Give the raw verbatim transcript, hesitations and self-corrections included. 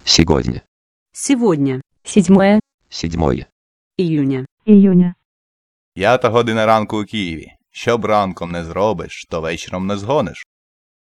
Сегодня. Сегодня. Седьмое Седьмое. Июня. июня. П'ята година ранку у Києві. Що б ранком не зробиш, то вечором не згониш.